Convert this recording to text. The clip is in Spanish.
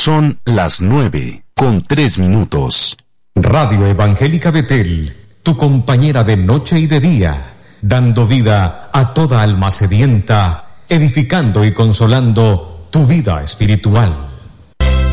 Son las 9:03. Radio Evangélica Betel, tu compañera de noche y de día, dando vida a toda alma sedienta, edificando y consolando tu vida espiritual.